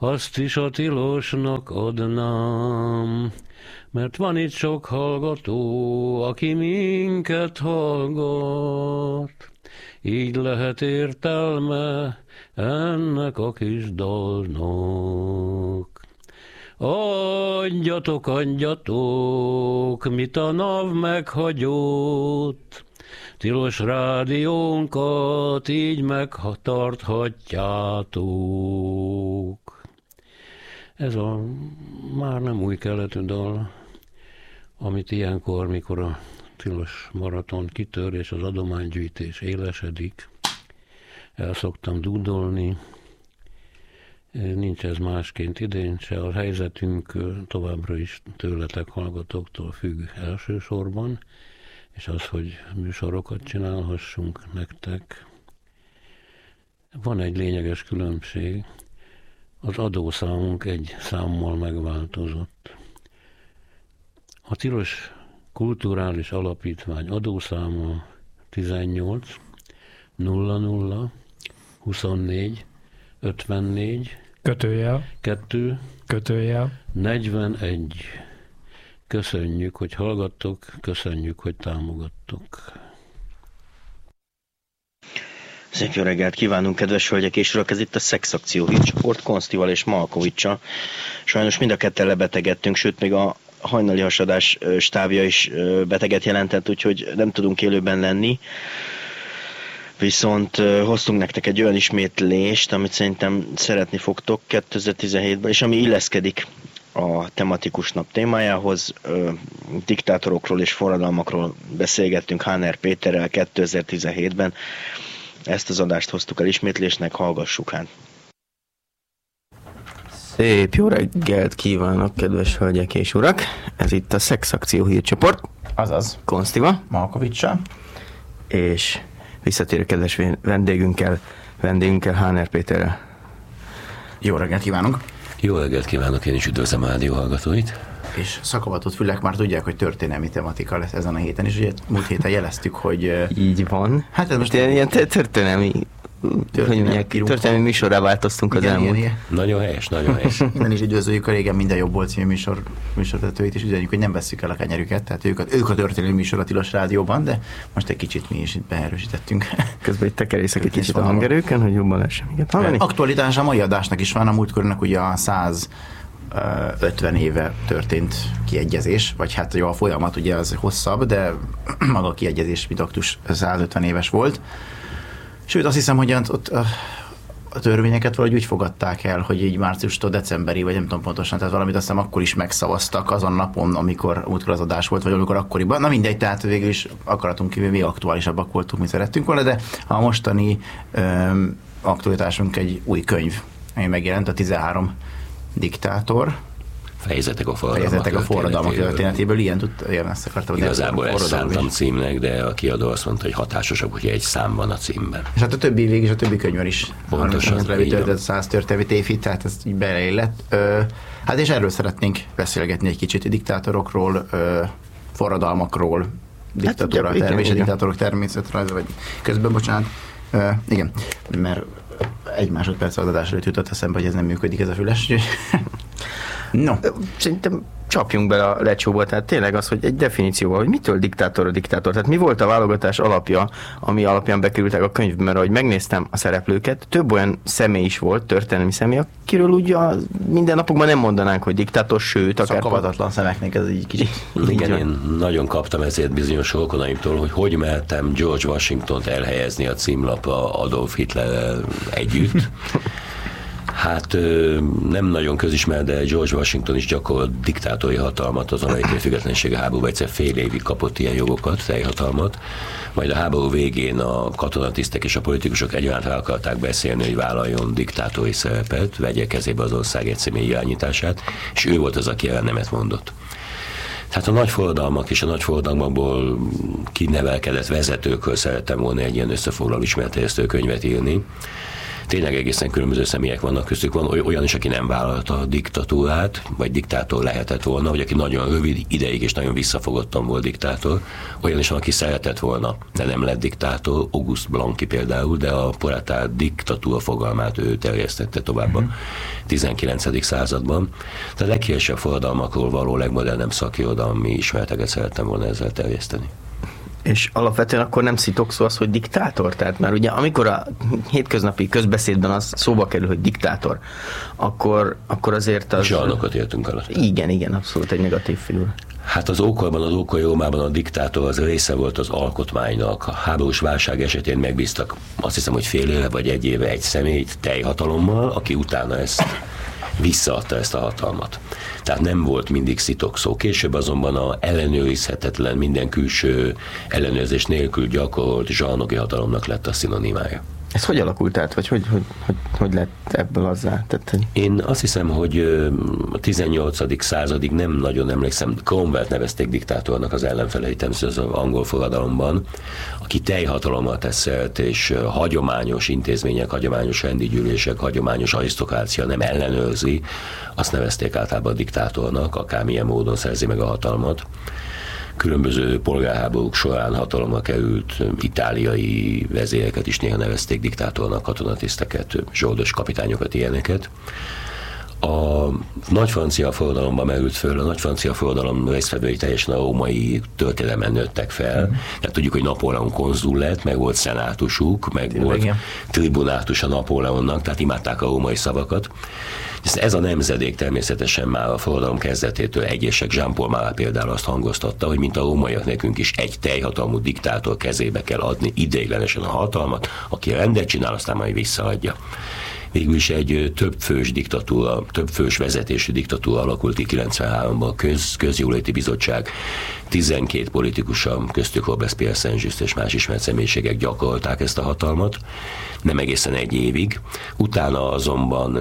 azt is a tilosnak adnám. Mert van itt sok hallgató, aki minket hallgat. Így lehet értelme ennek a kis dalnak. Adjatok, adjatok, mit a NAV meghagyott. Tilos rádiónkat így megtarthatjátok. Ez a már nem új keletű dal, amit ilyenkor, mikor a tilos maraton kitör és az adománygyűjtés élesedik, el szoktam dúdolni. Nincs ez másként idén se, a helyzetünk továbbra is tőletek, hallgatóktól függ elsősorban, és az, hogy műsorokat csinálhassunk nektek. Van egy lényeges különbség, az adószámunk egy számmal megváltozott. A Tilos Kulturális Alapítvány adószáma 18 00 24 54 kötőjel 2 kötőjel 41. Köszönjük, hogy hallgattok, köszönjük, hogy támogattok. Szép jó reggelt kívánunk, kedves hölgyek és urak! Ez itt a Szexakció hírcsoport, Konstival és Malkovics-sal. Sajnos mind a ketten lebetegedtünk, sőt még a hajnali hasadás stábja is beteget jelentett, úgyhogy nem tudunk élőben lenni. Viszont hoztunk nektek egy olyan ismétlést, amit szerintem szeretni fogtok 2017-ben, és ami illeszkedik a tematikus nap témájához. Diktátorokról és forradalmakról beszélgettünk Háner Péterrel 2017-ben. Ezt az adást hoztuk el ismétlésnek, hallgassuk hát. Szép jó reggelt kívánok, kedves hölgyek és urak! Ez itt a Szexakció hírcsoport. Azaz. Konstival. Malkovics-sal. És visszatérő kedves vendégünkkel Háner Péterrel. Jó reggelt kívánunk! Jó reggelt kívánok, én is üdvözlöm a rádió hallgatóit. És szakavatott fülek már tudják, hogy történelmi tematika lesz ezen a héten, és ugye múlt héten jeleztük, hogy... Így van. Hát ez most ilyen történelmi történelmi műsorrá változtunk az elmúlt. Igen. Nagyon helyes, nagyon helyes. Innen is üdvözöljük a Régen Minden Jobb volt című műsorvezetőit, és üzenjük, hogy nem vesszük el a kenyerüket, tehát ők a történelmi műsor a Tilos Rádióban, de most egy kicsit mi is itt beerősítettünk. Közben itt tekerészek egy kicsit a hangerőken, hogy jobban lehessen minket hallani. Aktualitás a mai adásnak is van, a múltkörnek ugye a 150 éve történt kiegyezés, vagy hát jó, a folyamat ugye az hosszabb, de maga a kiegyezés, mint aktus 150 éves volt. Sőt, azt hiszem, hogy ott a törvényeket valahogy úgy fogadták el, hogy így márciustól decemberi, vagy nem tudom pontosan, tehát valamit azt hiszem akkor is megszavaztak azon napon, amikor az adás volt, vagy amikor akkoriban. Na mindegy, tehát végül is akaratunk kívül még aktuálisabbak voltunk, mint szerettünk volna, de a mostani aktualitásunk egy új könyv, ami megjelent, a 13 diktátor. Fejezetek a forradalmak történetéből. Ilyen ezt akartam. Igazából ezt szántam címnek, de a kiadó azt mondta, hogy hatásosabb, hogy egy szám van a címben. És hát a többi könyvben is. Pontosan. 100 történeti évig, tehát ez így beleillett. Hát és erről szeretnénk beszélgetni egy kicsit, diktátorokról, forradalmakról, diktátorok természetrajza, vagy közben, bocsánat. Igen, mert egy másodperc az adás előtt jutott eszembe, hogy ez nem működik, ez a füles. No. Szerintem csapjunk bele a lecsóba, tehát tényleg az, hogy egy definícióval, hogy mitől diktátor a diktátor, tehát mi volt a válogatás alapja, ami alapján bekerültek a könyvbe, mert ahogy megnéztem a szereplőket, több olyan személy is volt, történelmi személy, akiről úgy a mindennapokban nem mondanánk, hogy diktátor, sőt, akár... Szakavatatlan szemeknek ez így kicsit. Igen, én nagyon kaptam ezért bizonyos rokonaimtól, hogy mertem George Washingtont elhelyezni a címlapra Adolf Hitlerrel együtt. Hát nem nagyon közismert, de George Washington is gyakorolt diktátori hatalmat az amerikai függetlenségi háborúban, egyszer fél évig kapott ilyen jogokat, teljhatalmat. Majd a háború végén a katonatisztek és a politikusok egyaránt rá akarták beszélni, hogy vállaljon diktátori szerepet, vegye kezébe az ország egy személy irányítását, és ő volt az, aki erre nemet mondott. Tehát a nagy forradalmak és a nagy forradalmakból kinevelkedett vezetőkről szerettem volna egy ilyen összefoglaló ismertterjesztő könyvet írni. tényleg egészen különböző személyek vannak köztük. Van olyan is, aki nem vállalta a diktatúrát, vagy diktátor lehetett volna, vagy aki nagyon rövid ideig és nagyon visszafogottan volt diktátor. Olyan is van, aki szeretett volna, de nem lett diktátor. Auguste Blanqui például, de a proletár diktatúra fogalmát ő terjesztette tovább a 19. században. De a leghíresebb forradalmakról való legmodernebb szakirodalmi ismereteket szerettem volna ezzel terjeszteni. És alapvetően akkor nem szitokszó az, hogy diktátor? Tehát már ugye amikor a hétköznapi közbeszédben az szóba kerül, hogy diktátor, akkor azért az... Zsarnokot értünk alatt. Igen, abszolút egy negatív figura. Hát az ókorban, az ókori Rómában a diktátor az része volt az alkotmánynak. A háborús válság esetén megbíztak, azt hiszem, hogy fél éve vagy egy éve egy személyt teljhatalommal, aki utána visszaadta ezt a hatalmat. Tehát nem volt mindig szitokszó. Később azonban a ellenőrizhetetlen, minden külső ellenőrzés nélkül gyakorolt zsarnoki hatalomnak lett a szinonimája. Ez hogy alakult át, vagy hogy lett ebből azzá? Én azt hiszem, hogy a 18. századig nem nagyon emlékszem, Cromwellt nevezték diktátornak az ellenfelei, természetesen az angol forradalomban, aki teljhatalommal teszelt, és hagyományos intézmények, hagyományos rendigyűlések, hagyományos arisztokrácia nem ellenőrzi, azt nevezték általában diktátornak, akármilyen módon szerzi meg a hatalmat. Különböző polgárháborúk során hatalomra került itáliai vezéreket is néha nevezték diktátornak, katonatiszteket, zsoldos kapitányokat, ilyeneket. A nagy francia forradalomban merült föl, a nagy francia forradalom résztvevői teljesen a római történelmen nőttek fel. Tehát tudjuk, hogy Napóleon konzul lett, meg volt szenátusuk, meg volt tribunátus a Napóleonnak, tehát imádták a római szavakat. Ez a nemzedék természetesen már a forradalom kezdetétől egyesek, Jean-Paul Marat például azt hangoztatta, hogy mint a rómaiak nekünk is egy teljhatalmú diktátor kezébe kell adni ideiglenesen a hatalmat, aki rendet csinál, aztán majd visszaadja. Végül is egy többfős diktatúra, többfős vezetésű diktatúra alakult ki 93-ban, a közjóléti bizottság 12 politikusan, köztük Robespierre, Saint-Just és más ismert személyiségek gyakorolták ezt a hatalmat, nem egészen egy évig. Utána azonban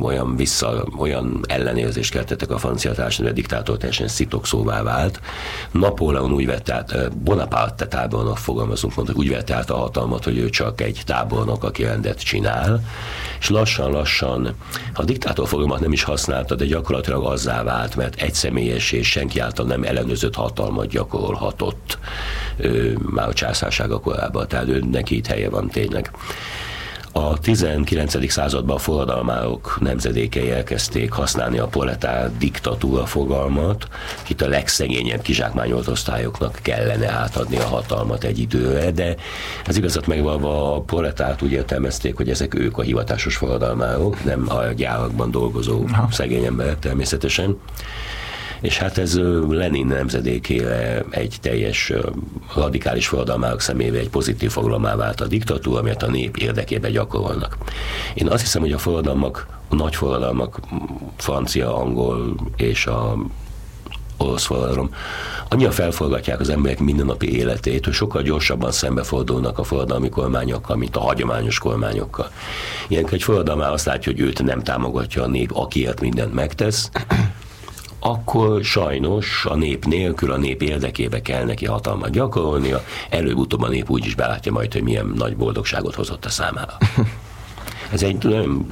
olyan ellenérzést keltettek a francia társadalomban, a diktátor teljesen szitokszóvá vált. Napóleon úgy vett át, Bonaparte tábornok fogalmazunk, mondjuk, úgy vett át a hatalmat, hogy ő csak egy tábornok, aki rendet csinál, és lassan-lassan a diktátor fogalmat nem is használta, de gyakorlatilag azzá vált, mert egyszemélyes és senki által nem ellenőrzött hatalmat gyakorolhatott már a császársága korában, tehát neki itt helye van tényleg. A 19. században a forradalmárok nemzedékei elkezdték használni a proletár diktatúra fogalmat, itt a legszegényebb kizsákmányolt osztályoknak kellene átadni a hatalmat egy időre, de az igazat megvalva a proletárt úgy értelmezték, hogy ezek ők a hivatásos forradalmárok, nem a gyárakban dolgozó szegény emberek természetesen. És hát ez Lenin nemzedékére egy teljes radikális forradalmárok szemébe egy pozitív fogalmá vált a diktatúra, amelyet a nép érdekében gyakorolnak. Én azt hiszem, hogy a nagy forradalmak, francia, angol és a orosz forradalom, annyira felforgatják az emberek mindennapi életét, hogy sokkal gyorsabban szembefordulnak a forradalmi kormányokkal, mint a hagyományos kormányokkal. Ilyenkor egy forradalmár azt látja, hogy őt nem támogatja a nép, akiért mindent megtesz, akkor sajnos a nép nélkül, a nép érdekébe kell neki hatalmat gyakorolnia, előbb-utóbb a nép úgy is belátja majd, hogy milyen nagy boldogságot hozott a számára. Ez egy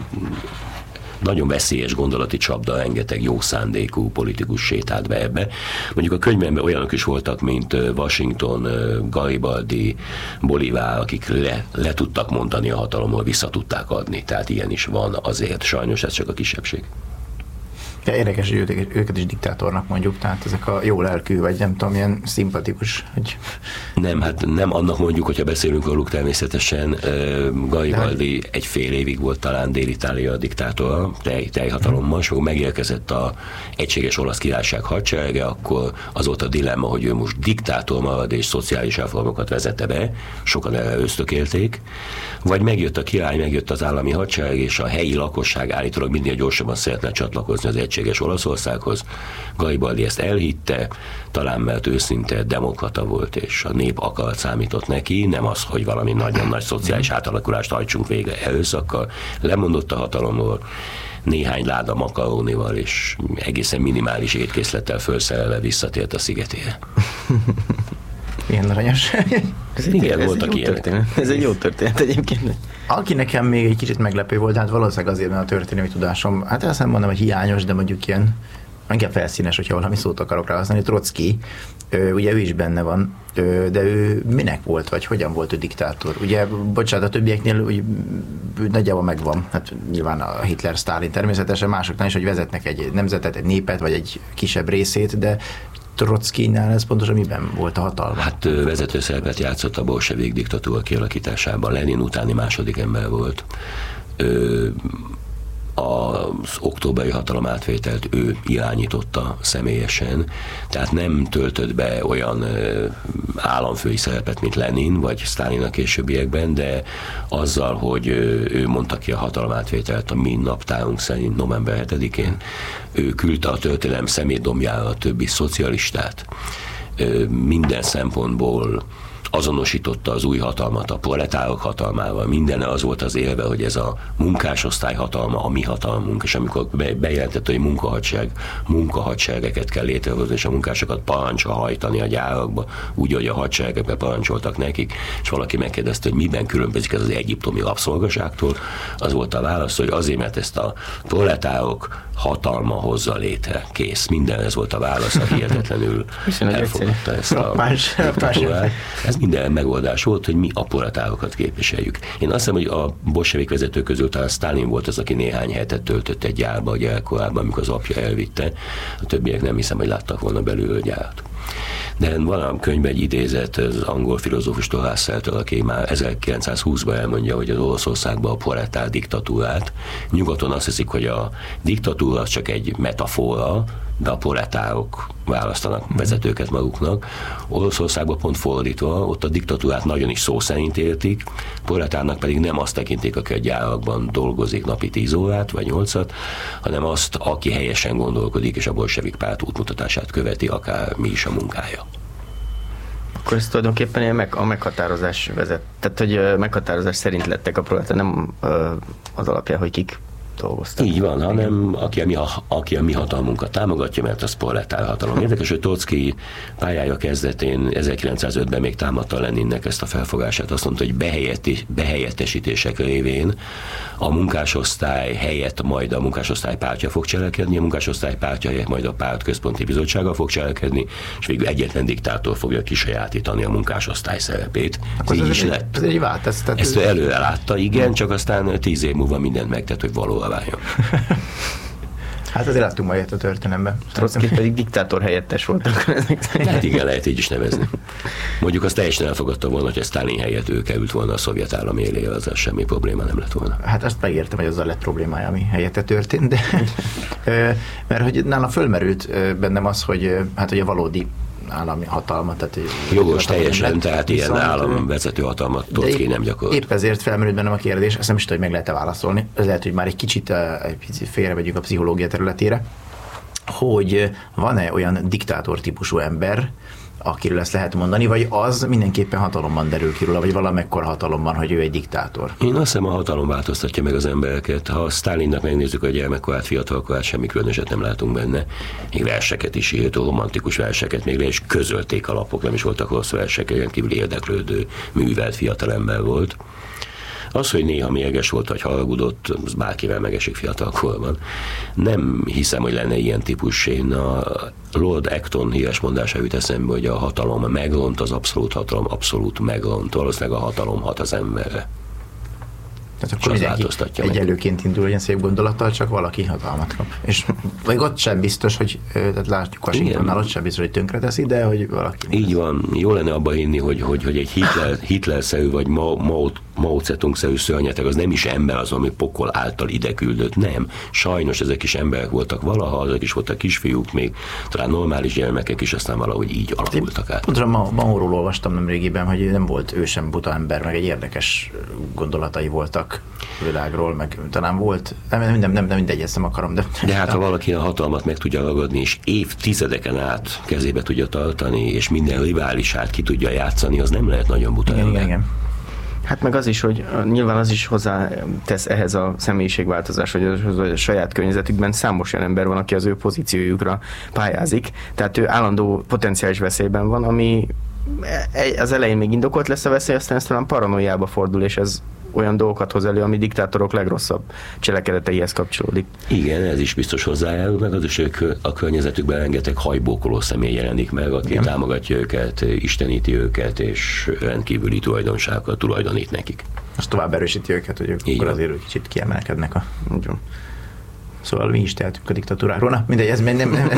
nagyon veszélyes gondolati csapda, rengeteg jó szándékú politikus sétált be ebbe. Mondjuk a könyvemben olyanok is voltak, mint Washington, Garibaldi, Bolívar, akik le tudtak mondani a hatalomról, vissza tudták adni. Tehát ilyen is van azért, sajnos ez csak a kisebbség. Ja, érdekes, hogy őket is diktátornak mondjuk, tehát ezek a jó lelkű, vagy nem tudom, ilyen szimpatikus. Hogy... Nem, hát nem annak mondjuk, hogyha beszélünk róluk természetesen. Garibaldi egy fél évig volt talán Dél-Itália diktátora, teljhatalommal, és akkor megérkezett az egységes olasz királyság hadserege, akkor az volt a dilemma, hogy ő most diktátor marad és szociális reformokat vezette be, sokan erre ösztökélték, vagy megjött a király, megjött az állami hadsereg, és a helyi lakosság állítólag minél gyorsabban szeretne csatlakozni az egységes Olaszországhoz. Garibaldi ezt elhitte, talán mert őszinte demokrata volt, és a nép akarat számított neki, nem az, hogy valami nagyon nagy szociális átalakulást hajtsunk végre erőszakkal. Lemondott a hatalomról, néhány láda makarónival és egészen minimális étkészlettel felszerelve visszatért a szigetére. Milyen aranyos. Igen, voltak ilyenek. Ez egy jó történet egyébként. Aki nekem még egy kicsit meglepő volt, hát valószínűleg azért, mert a történelmi tudásom, hát ezt nem mondom, hogy hiányos, de mondjuk ilyen, inkább felszínes, hogyha valami szót akarok rá használni. Trotzki, ugye ő is benne van, de ő minek volt, vagy hogyan volt ő diktátor? Ugye, bocsánat, a többieknél úgy nagyjából megvan, hát nyilván a Hitler, Sztálin természetesen, másoknál is, hogy vezetnek egy nemzetet, egy népet, vagy egy kisebb részét, de Trotzkinál ez pontosan miben volt a hatalma? Hát vezető szerepet játszott a bolsevik diktatúra kialakításában. Lenin utáni második ember volt. Az októberi hatalomátvételt ő irányította személyesen, tehát nem töltött be olyan államfői szerepet, mint Lenin vagy Sztálin a későbbiekben, de azzal, hogy ő mondta ki a hatalomátvételt a mi naptárunk szerint november 7-én, ő küldte a történelem szemétdombjára a többi szocialistát, minden szempontból azonosította az új hatalmat a proletárok hatalmával. Minden az volt az élve, hogy ez a munkásosztály hatalma, a mi hatalmunk, és amikor bejelentett, hogy munkahadseregeket kell létrehozni, és a munkásokat parancsra hajtani a gyárakba, úgy, hogy a hadseregekbe parancsoltak nekik, és valaki megkérdezte, hogy miben különbözik ez az egyiptomi rabszolgaságtól, az volt a válasz, hogy azért, mert ezt a proletárok hatalma hozza létre. Kész. Minden ez volt a válasz, a hihetetlenül elfogadta ezt a diktatúrát. Ez minden megoldás volt, hogy mi a proletárokat képviseljük. Én azt hiszem, hogy a bolsevik vezetők közül talán Sztálin volt az, aki néhány hetet töltött egy gyárba a gyerekkorában, amikor az apja elvitte. A többiek nem hiszem, hogy láttak volna belül gyárat. De van a könyvben egy idézet az angol filozófus Russelltől, aki már 1920-ban elmondja, hogy az Oroszországban a proletár diktatúrát. Nyugaton azt hiszik, hogy a diktatúra az csak egy metafora, de a proletárok választanak vezetőket maguknak. Oroszországban pont fordítva, ott a diktatúrát nagyon is szó szerint értik, proletárnak pedig nem azt tekintik, aki a gyárakban dolgozik napi 10 órát vagy 8-at, hanem azt, aki helyesen gondolkodik, és a bolsevik párt útmutatását követi, akár mi is a munkája. Akkor ez tulajdonképpen a meghatározás vezet. Tehát, hogy meghatározás szerint lettek a proletár, nem az alapján, hogy kik dolgoztak. Így van, hanem aki a mi hatalmunkat támogatja, mert az proletár hatalom. Érdekes, hogy Trotzki pályája kezdetén 1905-ben még támadta Leninnek ezt a felfogását. Azt mondta, hogy behelyettesítések révén a munkásosztály helyett majd a munkásosztály pártja fog cselekedni, a munkásosztály pártja helyett majd a párt központi bizottsága fog cselekedni, és végül egyetlen diktátor fogja kisajátítani a munkásosztály szerepét. Ez így is lett. Ezt ő előre látta, igen, csak aztán 10 év múlva mindent megtett, hogy valóra váljon. Hát azért láttunk majd a történelemben. Trotzki pedig diktátor helyettes volt. Hát igen, lehet így is nevezni. Mondjuk azt teljesen elfogadta volna, hogy a Sztálin helyett ő került volna a szovjet állam élére, azzal semmi probléma nem lett volna. Hát azt megértem, hogy azzal lett problémája, ami helyette történt, de mert hogy nála fölmerült bennem az, hogy hát hogy a valódi állami hatalma. Tehát jogos teljesen, tehát ilyen államvezető hatalmat Trotzki nem gyakorolt. Épp ezért felmerült bennem a kérdés, ezt nem is tudom, hogy meg lehet-e válaszolni. Ez lehet, hogy már egy kicsit félrevegyünk a pszichológia területére, hogy van-e olyan diktátor típusú ember, akiről ezt lehet mondani, vagy az mindenképpen hatalomban derül ki róla, vagy valamekkora hatalomban, hogy ő egy diktátor? Én azt hiszem, a hatalom változtatja meg az embereket. Ha Sztálinnak megnézzük a gyermekkorát, fiatalkorát, semmi különöset nem látunk benne. Még verseket is írt, romantikus verseket, még le is közölték a lapok, nem is voltak rossz versek, ilyen kívül érdeklődő, művelt fiatalember volt. Az, hogy néha mérges volt, vagy haragudott, az bárkivel megesik fiatalkorban. Nem hiszem, hogy lenne ilyen típus. Én a Lord Acton híres mondása jut eszembe, hogy a hatalom megront, az abszolút hatalom abszolút megront. Valószínűleg a hatalom hat az emberre. Tehát akkor mindenki egyelőként indul ilyen szép gondolattal, csak valaki hatalmat kap. És vagy ott sem biztos, hogy tehát látjuk Washingtonnál, ott sem biztos, hogy tönkreteszi, de hogy valaki... Így van. Jó lenne abba hinni, hogy egy Hitler-szerű vagy Mao Zedong-szerű szörnyeteg az nem is ember az, ami pokol által ide küldött. Nem. Sajnos ezek is emberek voltak valaha, azok is voltak kisfiúk még, talán normális gyermekek is, aztán valahogy így alakultak át. Pontosan Maóról olvastam nemrégiben, hogy nem volt ő sem buta ember, meg egy érdekes gondolatai voltak világról, meg talán volt, nem mindegy, ezt nem akarom, de hát ha valaki a hatalmat meg tudja ragadni, és évtizedeken át kezébe tudja tartani, és minden riválisát ki tudja játszani, az nem lehet nagyon buta ember. Igen. Hát meg az is, hogy nyilván az is hozzá tesz ehhez a személyiségváltozás, hogy a saját környezetükben számos olyan ember van, aki az ő pozíciójukra pályázik, tehát ő állandó potenciális veszélyben van, ami az elején még indokolt lesz a veszély, aztán ez talán paranoiába fordul, és ez olyan dolgokat hoz elő, ami diktátorok legrosszabb cselekedeteihez kapcsolódik. Igen, ez is biztos hozzájárul, meg az is, hogy a környezetükben rengeteg hajbókoló személy jelenik meg, aki támogatja őket, isteníti őket, és rendkívüli tulajdonságokat tulajdonít nekik. Az tovább erősíti őket, hogy akkor azért kicsit kiemelkednek. Szóval mi is tehetünk a diktatúráról. Na, mindegy, ez nem